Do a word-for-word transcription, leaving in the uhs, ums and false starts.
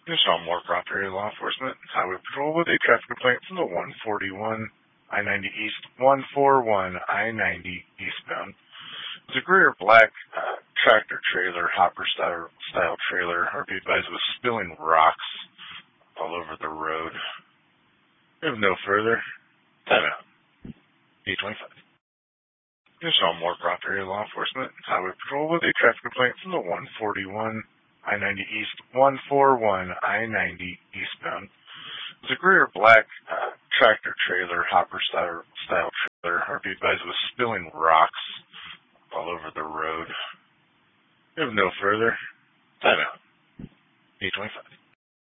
This is Moore Proctor Area Law Enforcement Highway Patrol with a traffic complaint from the one forty-one I ninety East, one forty-one I ninety eastbound. It's a gray or black uh, tractor trailer, hopper style, style trailer, R P advised, was spilling rocks all over the road. If no further, time out. eight twenty-five. This is Moore Proctor Area Law Enforcement Highway Patrol with a traffic complaint from the one forty-one I ninety East, one forty-one I ninety eastbound. It's a gray or black uh, tractor trailer, hopper style, style trailer, R P advised, was spilling rocks all over the road. If no further, time out. eight twenty-five.